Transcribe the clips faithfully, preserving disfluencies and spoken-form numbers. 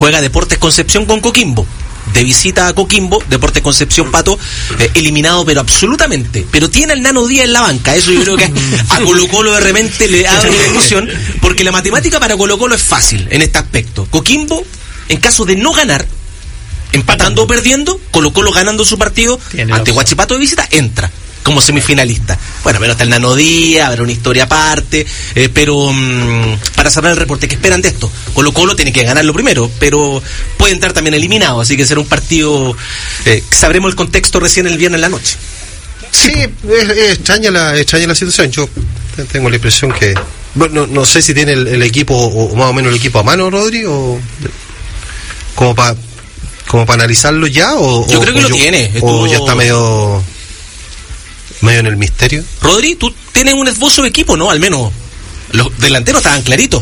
juega Deportes Concepción con Coquimbo. De visita a Coquimbo, Deportes Concepción, Pato, eh, eliminado pero absolutamente, pero tiene al Nano Díaz en la banca. Eso yo creo que a Colo Colo de repente le da una ilusión, porque la matemática para Colo Colo es fácil en este aspecto. Coquimbo, en caso de no ganar, empatando o perdiendo, Colo Colo ganando su partido ante Huachipato de visita, entra como semifinalista. Bueno, pero está el Nano Díaz, habrá una historia aparte, eh, pero um, para cerrar el reporte, ¿qué esperan de esto? Colo Colo tiene que ganarlo primero, pero puede entrar también eliminado, así que será un partido, eh, sabremos el contexto recién el viernes en la noche. Sí, es, es extraña la extraña la situación. Yo tengo la impresión que, bueno, no, no sé si tiene el, el equipo, o más o menos el equipo a mano, Rodri, o como para como para analizarlo ya, o yo o, creo que o lo yo, tiene. Estuvo... o ya está medio medio en el misterio. Rodri, tú tienes un esbozo de equipo, ¿no? Al menos los delanteros estaban claritos.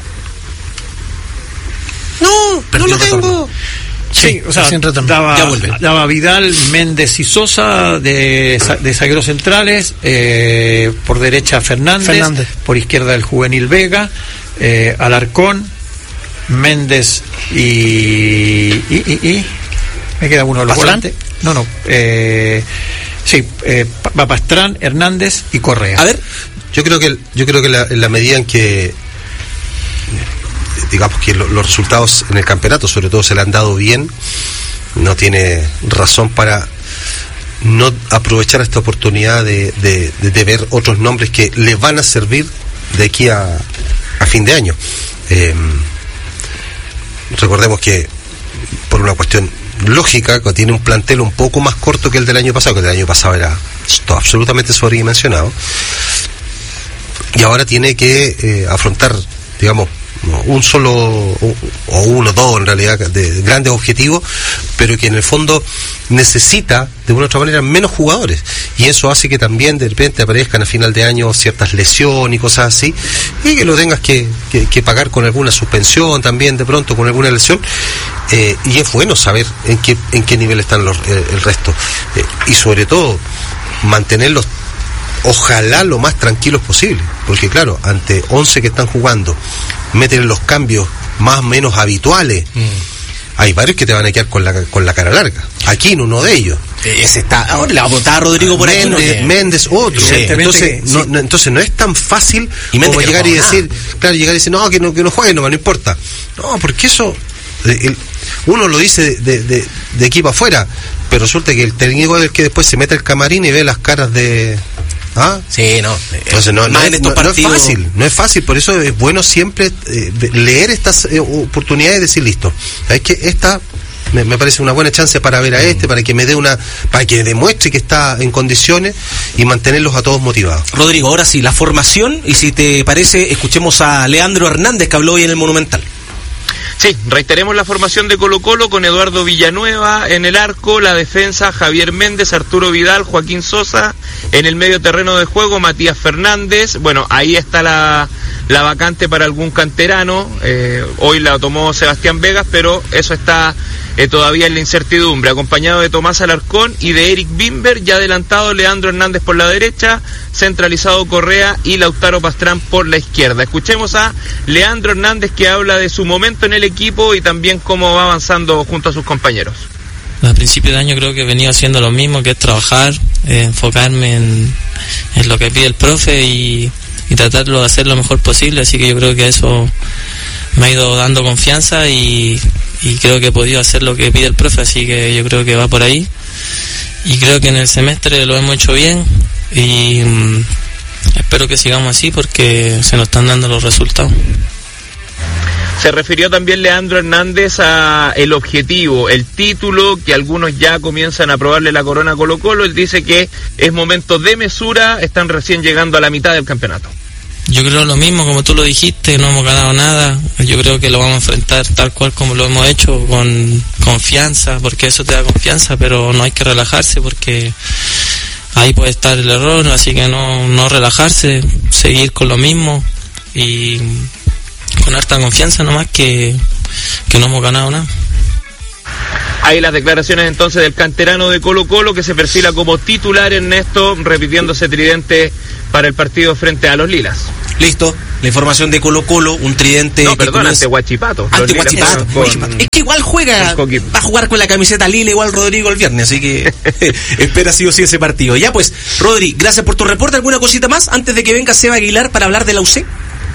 No, Perdió no lo tengo. Sí, sí, o sea, daba, daba Vidal, Méndez y Sosa de, de zagueros centrales, eh, por derecha Fernández, Fernández, por izquierda el juvenil Vega, eh, Alarcón, Méndez y, y, y, y me queda uno de los volantes. No, no, eh, sí, eh, Pastrán, Hernández y Correa. A ver, yo creo que yo creo que la, en la medida en que digamos que lo, los resultados en el campeonato sobre todo se le han dado bien, no tiene razón para no aprovechar esta oportunidad de, de, de, de ver otros nombres que le van a servir de aquí a, a fin de año. Eh, recordemos que por una cuestión lógica, que tiene un plantel un poco más corto que el del año pasado, que el del año pasado era todo absolutamente sobredimensionado, y ahora tiene que eh, afrontar, digamos, un solo o uno, dos en realidad, de grandes objetivos, pero que en el fondo necesita de una u otra manera menos jugadores, y eso hace que también de repente aparezcan a final de año ciertas lesiones y cosas así, y que lo tengas que, que, que pagar con alguna suspensión también de pronto, con alguna lesión, eh, y es bueno saber en qué en qué nivel están los, eh, el resto, eh, y sobre todo mantenerlos ojalá lo más tranquilos posible, porque claro, ante once que están jugando, meten los cambios más o menos habituales, mm. hay varios que te van a quedar con la con la cara larga. Aquí en uno de ellos. Ese está, ahora le va a botar a Rodrigo por Méndez, aquí. ¿No? Méndez, otro. Sí, entonces, que, no, sí. no, entonces no es tan fácil y como llegar y decir, nada. claro, llegar y decir, no, que no, que no juegue, no, no importa. No, porque eso, el, uno lo dice de, de, de, de equipo afuera, pero resulta que el técnico es el que después se mete al camarín y ve las caras de... ¿Ah? Sí, no. Entonces no, no, es, no, no es fácil, no es fácil, por eso es bueno siempre eh, leer estas eh, oportunidades y decir, listo, es que esta me, me parece una buena chance para ver a este, para que me dé una, para que demuestre que está en condiciones y mantenerlos a todos motivados. Rodrigo, ahora sí, la formación, y si te parece, escuchemos a Leandro Hernández, que habló hoy en el Monumental. Sí, reiteremos la formación de Colo Colo con Eduardo Villanueva en el arco, la defensa Javier Méndez, Arturo Vidal, Joaquín Sosa, en el medio terreno de juego Matías Fernández. Bueno, ahí está la, la vacante para algún canterano, eh, hoy la tomó Sebastián Vegas, pero eso está eh, todavía en la incertidumbre, acompañado de Tomás Alarcón y de Eric Bimber, ya adelantado Leandro Hernández por la derecha, centralizado Correa y Lautaro Pastrán por la izquierda. Escuchemos a Leandro Hernández, que habla de su momento en el equipo y también cómo va avanzando junto a sus compañeros. A principio de año creo que he venido haciendo lo mismo, que es trabajar, eh, enfocarme en, en lo que pide el profe y, y tratarlo de hacer lo mejor posible, así que yo creo que eso me ha ido dando confianza y, y creo que he podido hacer lo que pide el profe, así que yo creo que va por ahí y creo que en el semestre lo hemos hecho bien y mmm, espero que sigamos así porque se nos están dando los resultados. Se refirió también Leandro Hernández a el objetivo, el título, que algunos ya comienzan a probarle la corona a Colo Colo. Él dice que es momento de mesura, están recién llegando a la mitad del campeonato. Yo creo lo mismo, como tú lo dijiste, no hemos ganado nada. Yo creo que lo vamos a enfrentar tal cual como lo hemos hecho, con confianza, porque eso te da confianza, pero no hay que relajarse porque ahí puede estar el error, así que no, no relajarse, seguir con lo mismo y con harta confianza nomás que, que no hemos ganado nada. Hay las declaraciones entonces del canterano de Colo Colo, que se perfila como titular, Ernesto, repitiéndose tridente para el partido frente a los Lilas. Listo. La información de Colo Colo, un tridente... No, perdón, ante Huachipato. Ante Huachipato. Es que igual juega, va a jugar con la camiseta lila igual Rodrigo el viernes, así que espera sí o sí ese partido. Ya pues, Rodri, gracias por tu reporte. ¿Alguna cosita más antes de que venga Seba Aguilar para hablar de la U C?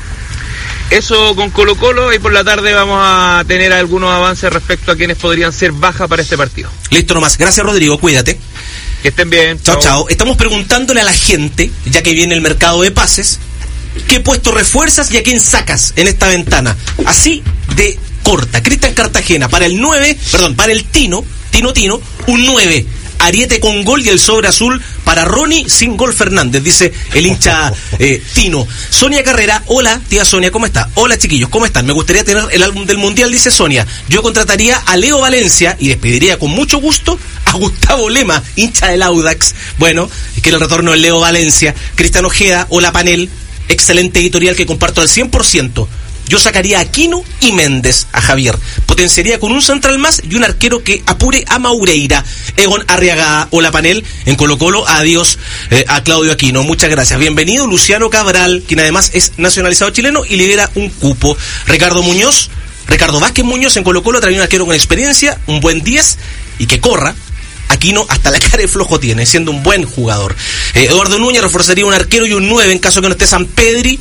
Eso con Colo Colo, y por la tarde vamos a tener algunos avances respecto a quienes podrían ser baja para este partido. Listo nomás, gracias Rodrigo, cuídate. Que estén bien. Chao, chao. Estamos preguntándole a la gente, ya que viene el mercado de pases, ¿qué puesto refuerzas y a quién sacas en esta ventana? Así de corta. Cristian Cartagena, para el nueve, perdón, para el Tino, Tino Tino, un nueve. Ariete con gol y el sobre azul para Ronnie sin gol Fernández, dice el hincha eh, Tino. Sonia Carrera, hola tía Sonia, ¿cómo está? Hola chiquillos, ¿cómo están? Me gustaría tener el álbum del Mundial, dice Sonia. Yo contrataría a Leo Valencia y despediría con mucho gusto a Gustavo Lema, hincha del Audax. Bueno, que el retorno de Leo Valencia. Cristian Ojeda, hola panel, excelente editorial que comparto al cien por ciento. Yo sacaría a Aquino y Méndez, a Javier. Potenciaría con un central más y un arquero que apure a Maureira. Egon Arriaga, hola panel. En Colo Colo, adiós eh, a Claudio Aquino. Muchas gracias. Bienvenido Luciano Cabral, quien además es nacionalizado chileno y lidera un cupo. Ricardo Muñoz, Ricardo Vázquez Muñoz en Colo Colo, trae un arquero con experiencia, un buen diez y que corra. Aquino hasta la cara de flojo tiene, siendo un buen jugador. Eh, Eduardo Núñez reforzaría un arquero y un nueve en caso que no esté San Pedri.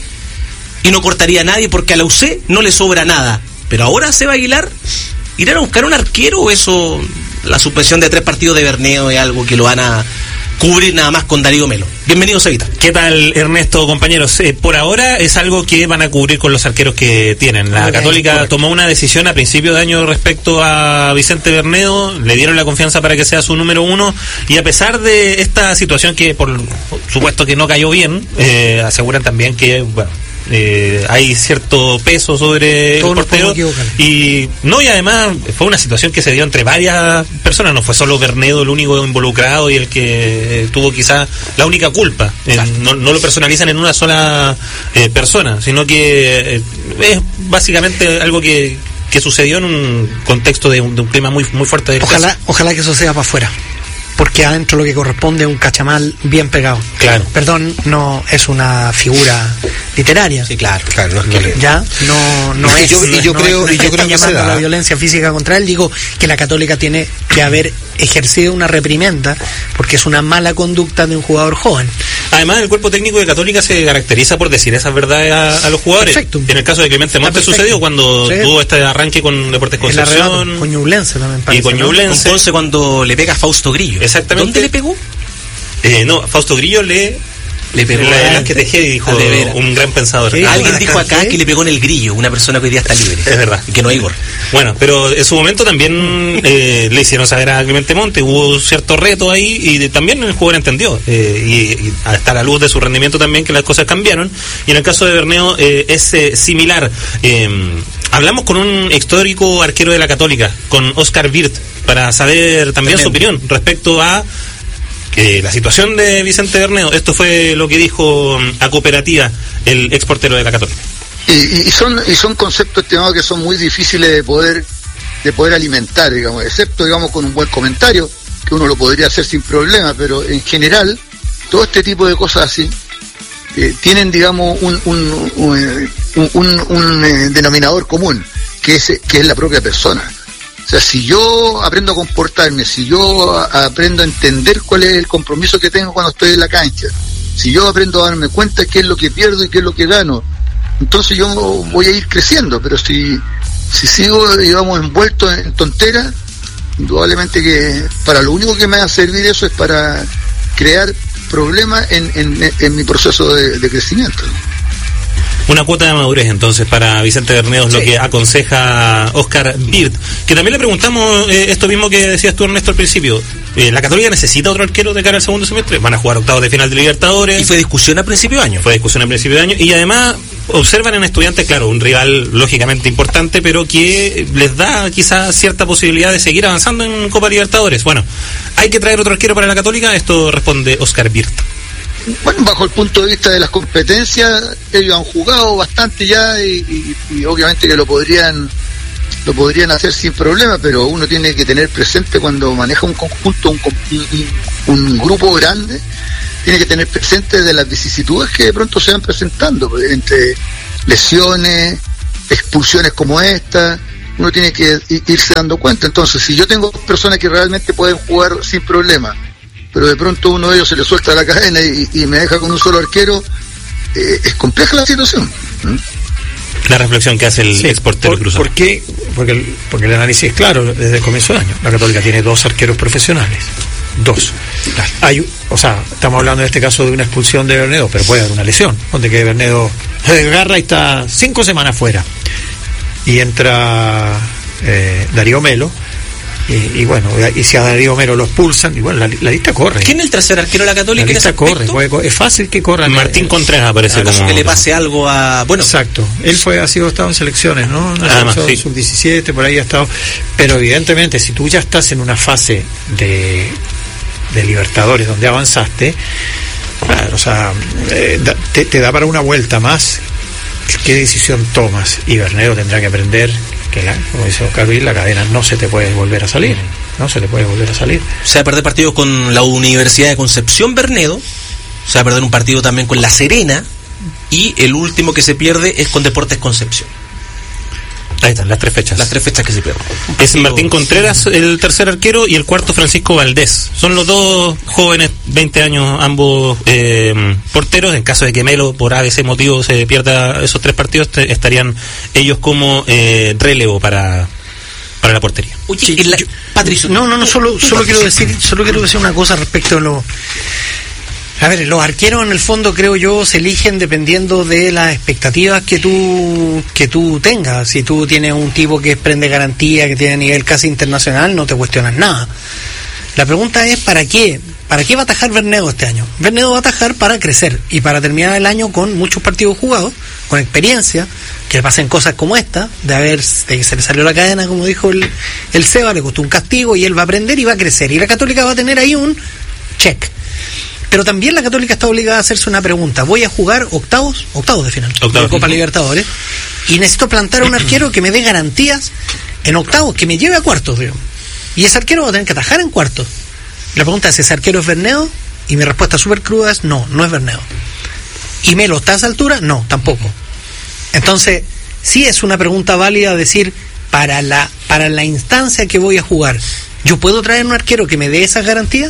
Y no cortaría a nadie porque a la U C no le sobra nada. Pero ahora Seba Aguilar, ¿irán a buscar un arquero o eso, la suspensión de tres partidos de Berneo es algo que lo van a cubrir nada más con Darío Melo? Bienvenido, Sebita. ¿Qué tal, Ernesto, compañeros? Eh, por ahora es algo que van a cubrir con los arqueros que tienen. La okay, Católica correcto. tomó una decisión a principio de año respecto a Vicente Bernedo, le dieron la confianza para que sea su número uno, y a pesar de esta situación que por supuesto que no cayó bien, eh, aseguran también que, bueno, Eh, hay cierto peso sobre Todos el portero y no y además fue una situación que se dio entre varias personas, no fue solo Bernedo el único involucrado y el que eh, tuvo quizá la única culpa, eh, no, no lo personalizan en una sola eh, persona, sino que eh, es básicamente algo que, que sucedió en un contexto de un, de un clima muy, muy fuerte de ojalá, caso. Ojalá que eso sea para afuera, porque adentro lo que corresponde es un cachamal bien pegado. Claro. Perdón, no es una figura literaria. Sí, claro, claro. No es que ya no no es. Y yo, y yo no, creo, no, no y yo creo que se da la violencia física contra él. Digo que la Católica tiene que haber ejercido una reprimenda porque es una mala conducta de un jugador joven. Además, el cuerpo técnico de Católica se caracteriza por decir esas verdades a, a los jugadores. Perfecto. En el caso de Clemente Montes sucedió cuando sí. tuvo este arranque con Deportes Concepción. Con Ñublense también parece, y con Ñublense. ¿No? Con Ponce cuando le pega a Fausto Grillo. Exactamente. ¿Dónde le pegó? Eh, no, Fausto Grillo le... Le pegó la, la que te dijo un gran pensador. ¿Sí? Alguien dijo acá ¿sí? que le pegó en el grillo, una persona que hoy día está libre. Es verdad. Y que no hay Igor. Bueno, pero en su momento también eh, le hicieron saber a Clemente Monte, hubo cierto reto ahí y de, también el jugador entendió. Eh, y, y hasta la luz de su rendimiento también que las cosas cambiaron. Y en el caso de Berneo eh, es eh, similar. Eh, hablamos con un histórico arquero de la Católica, con Oscar Wirth, para saber también Tremendo. su opinión respecto a Eh, la situación de Vicente Bernedo. Esto fue lo que dijo a Cooperativa el exportero de la Católica. Y, y son y son conceptos, estimados, que son muy difíciles de poder de poder alimentar, digamos, excepto, digamos, con un buen comentario, que uno lo podría hacer sin problema, pero en general, todo este tipo de cosas así eh, tienen, digamos, un un, un, un, un, un eh, denominador común, que es, que es la propia persona. O sea, si yo aprendo a comportarme, si yo a, aprendo a entender cuál es el compromiso que tengo cuando estoy en la cancha, si yo aprendo a darme cuenta de qué es lo que pierdo y qué es lo que gano, entonces yo voy a ir creciendo. Pero si si sigo, digamos, envuelto en tonteras, indudablemente que para lo único que me va a servir eso es para crear problemas en, en, en mi proceso de, de crecimiento, ¿no? Una cuota de madurez entonces para Vicente Bernedo es sí. lo que aconseja Oscar Wirth, que también le preguntamos eh, esto mismo que decías tú, Ernesto, al principio. Eh, ¿La Católica necesita otro arquero de cara al segundo semestre? Van a jugar octavos de final de Libertadores. Y fue discusión a principio de año. Fue discusión a principio de año. Y además observan en Estudiantes, claro, un rival lógicamente importante, pero que les da quizás cierta posibilidad de seguir avanzando en Copa Libertadores. Bueno, ¿hay que traer otro arquero para la Católica? Esto responde Oscar Wirth. Bueno, bajo el punto de vista de las competencias, ellos han jugado bastante ya y, y, y obviamente que lo podrían lo podrían hacer sin problema, pero uno tiene que tener presente cuando maneja un conjunto, un, un, un grupo grande, tiene que tener presente de las vicisitudes que de pronto se van presentando entre lesiones, expulsiones como esta, uno tiene que irse dando cuenta. Entonces, si yo tengo personas que realmente pueden jugar sin problema, pero de pronto uno de ellos se le suelta la cadena y, y me deja con un solo arquero, eh, es compleja la situación. ¿Mm? La reflexión que hace el sí, exportero cruzado. ¿Por qué? Porque el, porque el análisis es claro desde el comienzo del año. La Católica tiene dos arqueros profesionales. Dos. Hay, o sea, estamos hablando en este caso de una expulsión de Bernedo, pero puede haber una lesión, donde que Bernedo agarra y está cinco semanas fuera. Y entra eh, Darío Melo. Y, y bueno, y si a Darío Melo lo expulsan, y bueno, la, la lista corre. ¿Quién es el tercer arquero de la Católica? La lista corre, puede, es fácil que corra. Martín Contreras aparece como... que le pase algo a... Bueno, exacto, él fue ha sido estado en selecciones, ¿no? Además, sí. sub diecisiete, por ahí ha estado. Pero evidentemente, si tú ya estás en una fase de, de Libertadores donde avanzaste, claro, o sea, eh, te, te da para una vuelta más. ¿Qué decisión tomas? Y Bernedo tendrá que aprender que, la, como dice Oscar Ruiz, la cadena no se te puede volver a salir, no se le puede volver a salir. Se va a perder partidos con la Universidad de Concepción Bernedo, se va a perder un partido también con La Serena, y el último que se pierde es con Deportes Concepción. Ahí están, las tres fechas. Las tres fechas que se pierden. Es Martín Contreras el tercer arquero y el cuarto Francisco Valdés. Son los dos jóvenes, veinte años, ambos eh, porteros. En caso de que Melo, por A B C motivo, se pierda esos tres partidos, te, estarían ellos como eh, relevo para para la portería. Oye, sí, la, yo, Patricio, no, no, no, solo, solo quiero decir, solo quiero decir una cosa respecto a lo. A ver, los arqueros en el fondo creo yo se eligen dependiendo de las expectativas que tú que tú tengas. Si tú tienes un tipo que prende garantía, que tiene nivel casi internacional, no te cuestionas nada. La pregunta es ¿para qué? ¿Para qué va a atajar Bernedo este año? Bernedo va a atajar para crecer y para terminar el año con muchos partidos jugados, con experiencia, que le pasen cosas como esta, de haber de que se le salió la cadena, como dijo el, el Seba, le costó un castigo y él va a aprender y va a crecer. Y la Católica va a tener ahí un check. Pero también la Católica está obligada a hacerse una pregunta. Voy a jugar octavos, octavos de final, octavos de Copa Libertadores, y necesito plantar a un arquero que me dé garantías en octavos, que me lleve a cuartos, digamos. Y ese arquero va a tener que atajar en cuartos. La pregunta es, ¿ese arquero es Bernedo? Y mi respuesta súper cruda es, no, no es Bernedo. ¿Y Melo está a esa altura? No, tampoco. Entonces, sí es una pregunta válida decir, para la, para la instancia que voy a jugar, ¿yo puedo traer un arquero que me dé esas garantías?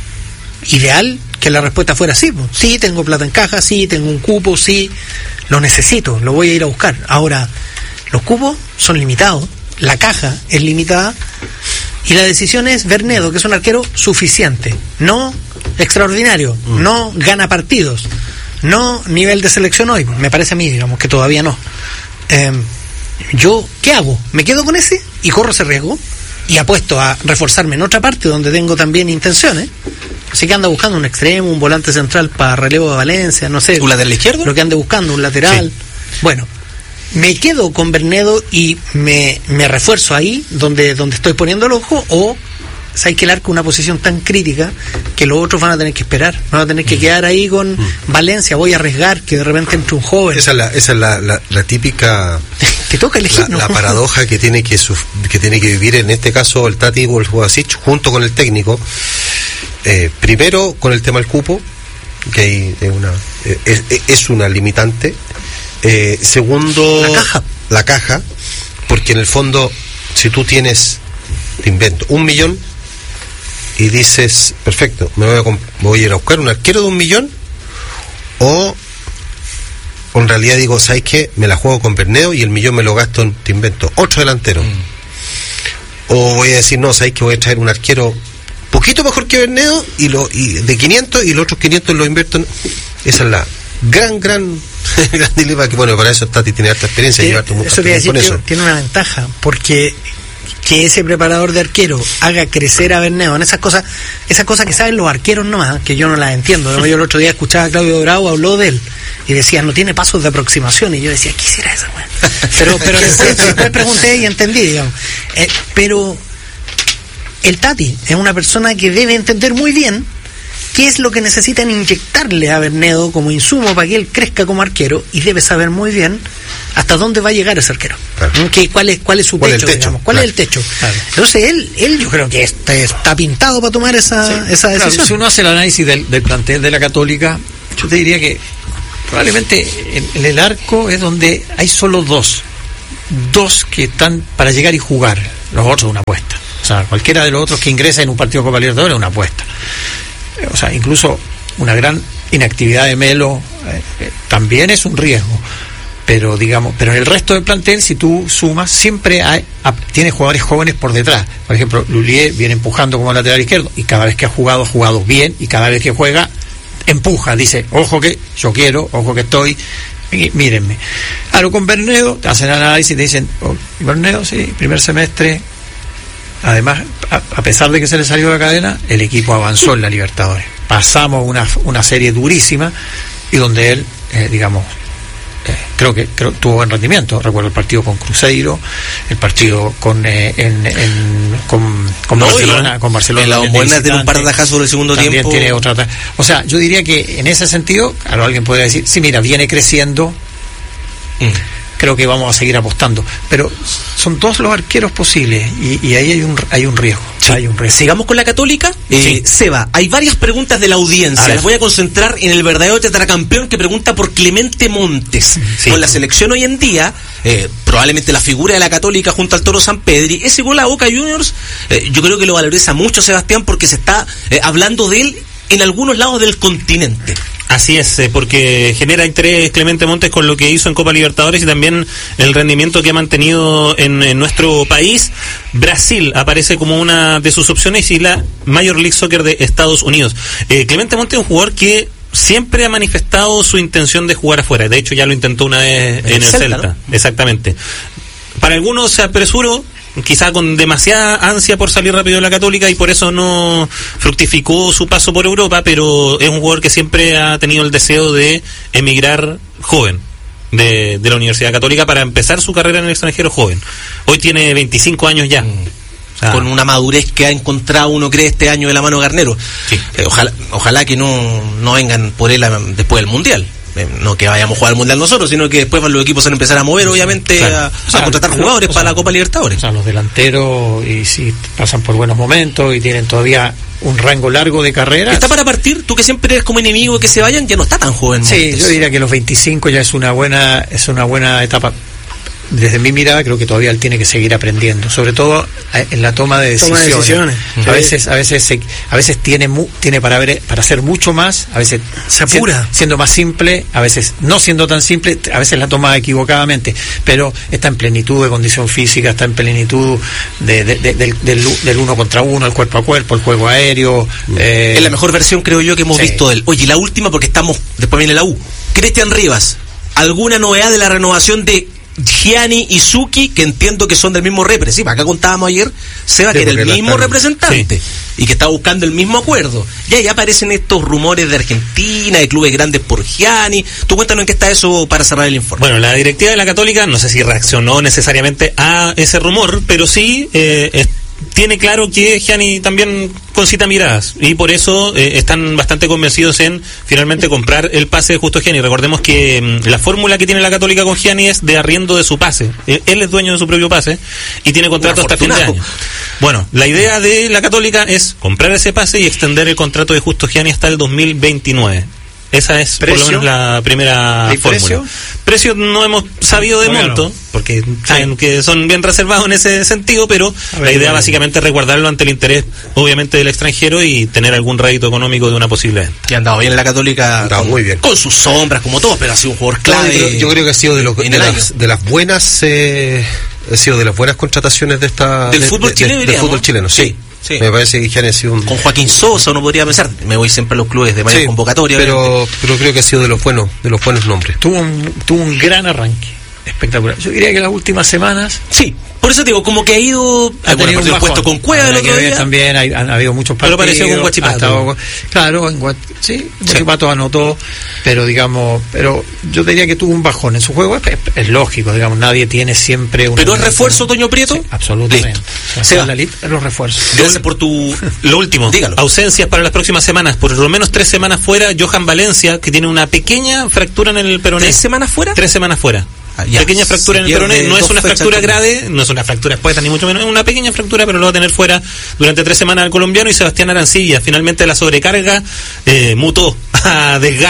Ideal que la respuesta fuera sí, sí, tengo plata en caja, sí, tengo un cupo, sí, lo necesito, lo voy a ir a buscar. Ahora, los cupos son limitados, la caja es limitada, y la decisión es Bernedo, que es un arquero suficiente, no extraordinario, mm. no gana partidos, no nivel de selección hoy, me parece a mí, digamos, que todavía no. Eh, yo, ¿qué hago? ¿Me quedo con ese y corro ese riesgo? Y apuesto a reforzarme en otra parte donde tengo también intenciones. Así que anda buscando un extremo, un volante central para relevo de Valencia, no sé. ¿Un lateral izquierdo? Lo que ande buscando, un lateral. Sí. Bueno, me quedo con Bernedo y me, me refuerzo ahí donde, donde estoy poniendo el ojo, o hay que dar con una posición tan crítica que los otros van a tener que esperar, van a tener que quedar ahí con mm. Valencia, voy a arriesgar que de repente entre un joven. Esa es la, esa es la, la, la típica te toca elegir, la, ¿no? la paradoja que tiene que suf, que tiene que vivir en este caso el Tati o el Jugasic junto con el técnico. Eh, primero con el tema del cupo, que hay una eh, es, es una limitante. Eh, segundo, la caja. La caja, porque en el fondo si tú tienes, te invento, un millón y dices, perfecto, me voy a, comp- voy a ir a buscar un arquero de un millón, o, o en realidad digo, ¿sabes qué? Me la juego con Bernedo y el millón me lo gasto en, te invento, ocho delanteros. Mm. O voy a decir, no, ¿sabes qué? Voy a traer un arquero poquito mejor que Bernedo y, lo, y de quinientos y los otros quinientos los invierto en... Esa es la gran, gran, gran dilema, que bueno, para eso Tati tiene harta experiencia y llevarte mucho tiempo con eso. Tiene una ventaja, porque que ese preparador de arquero haga crecer a Bernedo en esas cosas, esas cosas que saben los arqueros nomás, que yo no las entiendo. Yo el otro día escuchaba a Claudio Bravo, habló de él y decía, no tiene pasos de aproximación, y yo decía, ¿qué será eso, güey? Pero, pero después, después pregunté y entendí, digamos. Eh, pero el Tati es una persona que debe entender muy bien qué es lo que necesitan inyectarle a Bernedo como insumo para que él crezca como arquero, y debe saber muy bien hasta dónde va a llegar ese arquero. Claro. ¿Qué, cuál, es, ¿Cuál es su techo, techo, digamos? ¿Cuál claro. es el techo? Claro. Entonces él, él yo creo que está, está pintado para tomar esa, sí. esa decisión. Claro, si uno hace el análisis del, del plantel de la Católica, yo te diría que probablemente en, en el arco es donde hay solo dos, dos que están para llegar y jugar, los otros una apuesta. O sea, cualquiera de los otros que ingresa en un partido de Copa Libertadores es una apuesta. O sea, incluso una gran inactividad de Melo eh, eh, también es un riesgo. Pero digamos, pero en el resto del plantel, si tú sumas, siempre hay, a, tiene jugadores jóvenes por detrás. Por ejemplo, Lullier viene empujando como lateral izquierdo y cada vez que ha jugado, ha jugado bien, y cada vez que juega, empuja, dice, ojo que yo quiero, ojo que estoy, y, mírenme. Ahora con Bernedo, te hacen análisis y te dicen, oh, Bernedo, sí, primer semestre. Además, a, a pesar de que se le salió la cadena, el equipo avanzó en la Libertadores. Pasamos una, una serie durísima y donde él, eh, digamos, eh, creo que creo, tuvo buen rendimiento. Recuerdo el partido con Cruzeiro, el partido con eh, en, en, con, con no, Barcelona, con Barcelona. En la Bombonera tiene un par de tajazos del segundo también tiempo. Tiene otra, o sea, yo diría que en ese sentido, claro, alguien podría decir, sí, mira, viene creciendo. Mm. Creo que vamos a seguir apostando, pero son todos los arqueros posibles y, y ahí hay un hay un riesgo, sí. hay un riesgo. Sigamos con la Católica. Eh, sí. Seba, hay varias preguntas de la audiencia. Las voy a concentrar en el verdadero tetracampeón que pregunta por Clemente Montes. Sí. Con la selección hoy en día, eh, probablemente la figura de la Católica junto al Toro Sampedri, ese gol a Boca Juniors, eh, yo creo que lo valoriza mucho Sebastián porque se está eh, hablando de él en algunos lados del continente. Así es, eh, porque genera interés Clemente Montes con lo que hizo en Copa Libertadores y también el rendimiento que ha mantenido en, en nuestro país. Brasil aparece como una de sus opciones y la Major League Soccer de Estados Unidos. Eh, Clemente Montes es un jugador que siempre ha manifestado su intención de jugar afuera. De hecho, ya lo intentó una vez en el, el Celta, Celta. ¿No? Exactamente. Para algunos se apresuró, quizá con demasiada ansia por salir rápido de la Católica y por eso no fructificó su paso por Europa, pero es un jugador que siempre ha tenido el deseo de emigrar joven de, de la Universidad Católica para empezar su carrera en el extranjero joven. Hoy tiene veinticinco años ya. Mm. O sea, con una madurez que ha encontrado, uno cree, este año de la mano Garnero. Sí. Eh, ojalá, ojalá que no, no vengan por él a, después del Mundial. No que vayamos a jugar al Mundial nosotros, sino que después los equipos van a empezar a mover, obviamente, claro. a, o sea, a contratar los, jugadores o sea, para la Copa Libertadores. O sea, los delanteros, y si pasan por buenos momentos y tienen todavía un rango largo de carrera. ¿Está para partir? Tú que siempre eres como enemigo de que se vayan, ya no está tan joven. Sí, Montes. Yo diría que los veinticinco ya es una buena, es una buena etapa. Desde mi mirada creo que todavía él tiene que seguir aprendiendo, sobre todo en la toma de decisiones. Toma de decisiones. A veces, a veces, se, a veces tiene mu, tiene para ver, para hacer mucho más, a veces se apura, siendo, siendo más simple, a veces no siendo tan simple, a veces la toma equivocadamente, pero está en plenitud de condición física, está en plenitud de, de, de, de, del, del uno contra uno, el cuerpo a cuerpo, el juego aéreo. Mm. Eh, es la mejor versión creo yo que hemos sí. visto de él. Oye, la última porque estamos, después viene la U. Cristian Rivas, ¿alguna novedad de la renovación de Gianni y Suki, que entiendo que son del mismo repre? Sí, acá contábamos ayer, Seba, sí, que era el mismo están... representante, sí. y que estaba buscando el mismo acuerdo. Ya, ya aparecen estos rumores de Argentina, de clubes grandes por Gianni. Tú cuéntanos en qué está eso para cerrar el informe. Bueno, la directiva de la Católica, no sé si reaccionó necesariamente a ese rumor, pero sí eh, es... tiene claro que Gianni también concita miradas y por eso eh, están bastante convencidos en finalmente comprar el pase de Justo Gianni. Recordemos que mm, la fórmula que tiene la Católica con Gianni es de arriendo de su pase. Él, él es dueño de su propio pase y tiene contrato hasta fin de año. Bueno, la idea de la Católica es comprar ese pase y extender el contrato de Justo Gianni hasta el dos mil veintinueve. Esa es ¿Precio? Por lo menos la primera fórmula. ¿Precio? Precios no hemos sabido de Todavía monto, no. porque saben sí. que son bien reservados en ese sentido, pero ver, la idea básicamente es resguardarlo ante el interés, obviamente, del extranjero y tener algún rédito económico de una posible venta. Y ha andado bien en la Católica, andado con, muy bien. Con sus sombras, como todos, pero ha sido un jugador clave. Claro, yo, yo creo que ha sido de, lo, de, las, de las buenas... Eh, ha sido de las buenas contrataciones de esta... Del de, fútbol de, chileno, de, Del fútbol chileno, sí. sí. Sí. Me parece que Gianni ha sido un... Con Joaquín Sosa uno podría pensar, me voy siempre a los clubes de manera sí, convocatoria. Pero, pero creo que ha sido de los buenos, de los buenos nombres. Tuvo un, tuvo un gran arranque, espectacular. Yo diría que las últimas semanas... Sí, por eso digo, como que ha ido... Ha tenido un puesto con Cueva el otro día. También hay, han habido muchos partidos. Pero pareció con Guachipato. Estado, claro, en Guat, sí, Guachipato sí. anotó, pero digamos, pero yo diría que tuvo un bajón en su juego. Es, es lógico, digamos, nadie tiene siempre... Una ¿Pero es refuerzo, Toño Prieto? Sí, absolutamente. O sea, la elite es los refuerzos. Gracias por tu... Lo último, dígalo. Ausencias para las próximas semanas. Por lo menos tres semanas fuera, Johan Valencia, que tiene una pequeña fractura en el peroné. ¿Tres semanas fuera? Tres semanas fuera. Ah, pequeña fractura en el peroné, no es una fractura grave, no es una fractura expuesta ni mucho menos, es una pequeña fractura, pero lo va a tener fuera durante tres semanas el colombiano. Y Sebastián Arancibia, finalmente la sobrecarga eh, mutó a desgarro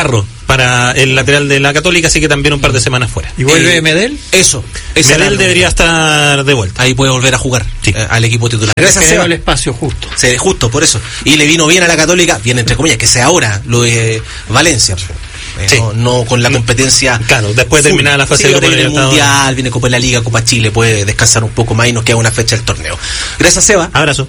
para el lateral de la Católica, así que también un par de semanas fuera. ¿Y vuelve eh, Medel? Eso. Medel debería estar de vuelta. Ahí puede volver a jugar sí. eh, al equipo titular. Gracias, Seba. El espacio justo. Sí, justo, por eso. Y le vino bien a la Católica, bien entre comillas, que sea ahora lo de Valencia. Eh, sí. no, no con la competencia. Claro, después de terminar la fase sí, de grupo viene el Mundial, viene Copa de la Liga, Copa Chile, puede descansar un poco más y nos queda una fecha del torneo. Gracias, Seba. Abrazo.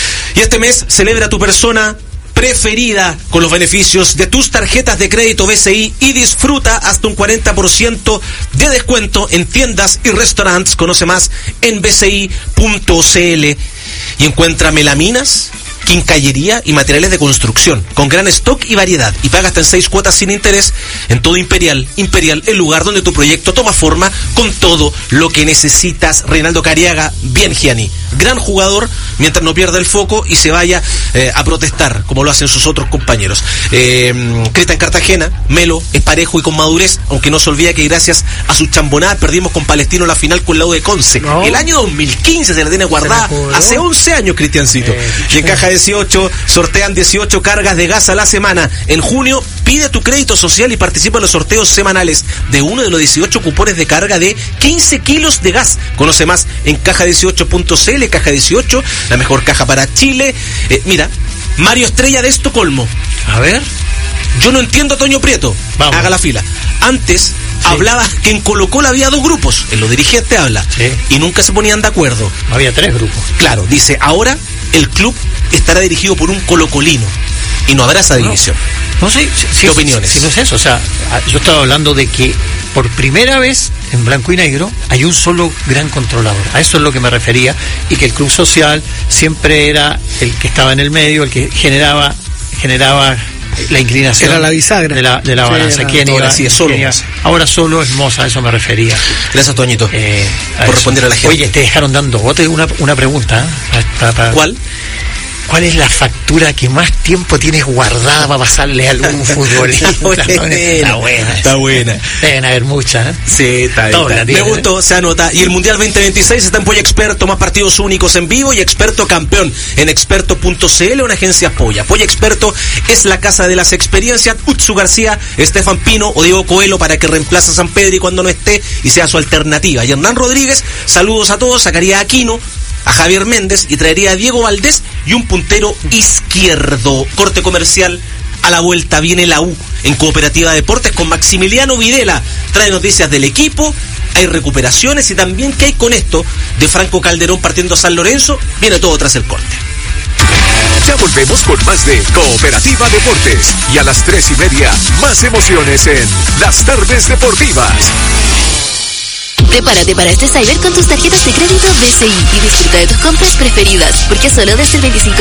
Y este mes celebra tu persona preferida con los beneficios de tus tarjetas de crédito B C I y disfruta hasta un cuarenta por ciento de descuento en tiendas y restaurantes. Conoce más en b c i punto c l y encuentra melaminas, quincallería y materiales de construcción con gran stock y variedad, y paga hasta en seis cuotas sin interés en todo Imperial. Imperial, el lugar donde tu proyecto toma forma con todo lo que necesitas. Reinaldo Cariaga, bien Gianni, gran jugador, mientras no pierda el foco y se vaya eh, a protestar como lo hacen sus otros compañeros. eh, Cristian Cartagena, Melo es parejo y con madurez, aunque no se olvida que gracias a sus chambonadas perdimos con Palestino la final con el lado de Conce, no. El año dos mil quince se la tiene guardada, hace once años, Cristiancito. eh, y en Caja dieciocho sortean dieciocho cargas de gas a la semana. En junio pide tu crédito social y participa en los sorteos semanales de uno de los dieciocho cupones de carga de quince kilos de gas. Conoce más en caja dieciocho punto c l. Caja dieciocho, la mejor caja para Chile. eh, Mira, Mario Estrella de Estocolmo. A ver. Yo no entiendo a Toño Prieto. Vamos. Haga la fila. Antes sí. hablaba que en Colo-Colo había dos grupos, en los dirigentes habla, sí. y nunca se ponían de acuerdo. Había tres grupos. Claro, dice, ahora el club estará dirigido por un colocolino y no habrá esa división. No, no sé, si, ¿qué si, opiniones? Si, si no es eso, o sea, yo estaba hablando de que por primera vez en blanco y negro hay un solo gran controlador. A eso es lo que me refería, y que el club social siempre era el que estaba en el medio, el que generaba generaba la inclinación. Era la bisagra de la, de la sí, balanza. Era, ¿Quién ahora iba, sí es solo. iba, ahora solo es Moza, a eso me refería. Gracias, Toñito, eh, por eso. responder a la gente. Oye, te dejaron dando bote una, una pregunta. ¿eh? Pa, pa, ¿Cuál? ¿Cuál es la factura que más tiempo tienes guardada para pasarle a algún futbolista? Está buena. Está buena. Está buena. Deben haber muchas, ¿eh? Sí, está bien. Me gustó, se anota. Y el Mundial veinte veintiséis está en Polla Experto, más partidos únicos en vivo y Experto campeón en experto punto c l, una agencia Polla. Polla Experto es la casa de las experiencias. Utsu García, Estefan Pino o Diego Coelho para que reemplace a San Pedri cuando no esté y sea su alternativa. Y Hernán Rodríguez, saludos a todos, sacaría a Aquino, a Javier Méndez y traería a Diego Valdés y un puntero izquierdo. Corte comercial, a la vuelta viene la U en Cooperativa Deportes con Maximiliano Videla. Trae noticias del equipo, hay recuperaciones y también qué hay con esto de Franco Calderón partiendo a San Lorenzo. Viene todo tras el corte. Ya volvemos con más de Cooperativa Deportes y a las tres y media más emociones en Las Tardes Deportivas. Prepárate para este Cyber con tus tarjetas de crédito B C I y disfruta de tus compras preferidas, porque solo desde el veinticinco